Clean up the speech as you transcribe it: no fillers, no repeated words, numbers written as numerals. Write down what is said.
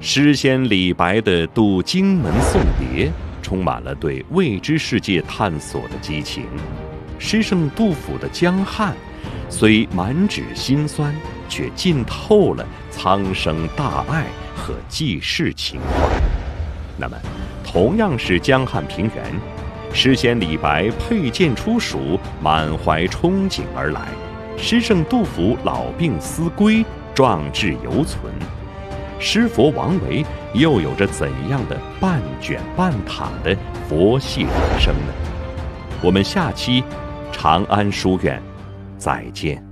诗仙李白的渡荆门送别，充满了对未知世界探索的激情；诗圣杜甫的江汉，虽满纸辛酸，却浸透了苍生大爱和济世情怀。那么，同样是江汉平原，诗仙李白佩剑出蜀，满怀憧憬而来；诗圣杜甫老病思归，壮志犹存。诗佛王维又有着怎样的半卷半塔的佛系人生呢？我们下期长安书院再见。